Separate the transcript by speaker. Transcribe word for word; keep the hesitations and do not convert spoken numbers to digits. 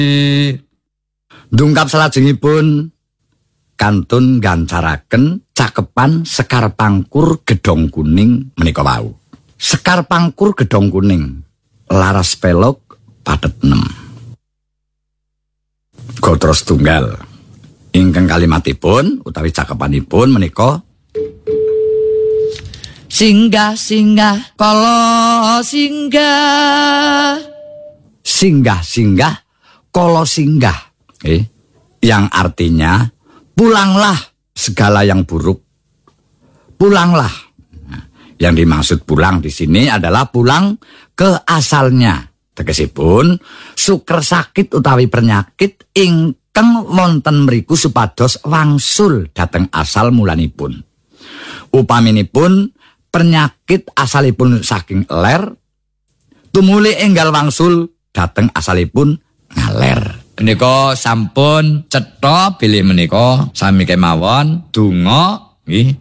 Speaker 1: Dungkap salajengipun kantun gancaraken cakepan Sekar Pangkur Gedhong Kuning menika wau. Sekar Pangkur Gedhong Kuning laras pelok padet enem. Gatra setunggal ingkang kalimatipun utawi cakepanipun menika singgah singgah kala singgah singgah singgah kala singgah eh, yang artinya pulanglah segala yang buruk, pulanglah. Nah, yang dimaksud pulang di sini adalah pulang ke asalnya. Tegesipun suker sakit utawi penyakit ingkang wonten mriku supados wangsul dhateng asal mulanipun. Upaminipun penyakit asalipun saking ler, tumuli enggal wangsul dhateng asalipun ngaler. Menika sampun cetha bilih menika sami kemawon donga nggih.